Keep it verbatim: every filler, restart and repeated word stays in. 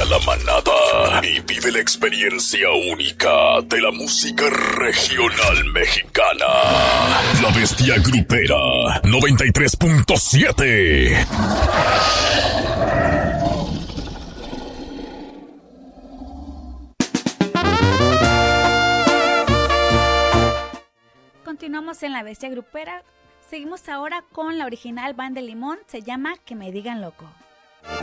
a la manada y vive la experiencia única de la música regional mexicana. La Bestia Grupera noventa y tres punto siete. Continuamos en La Bestia Grupera. Seguimos ahora con la original Banda de Limón. Se llama Que me digan loco.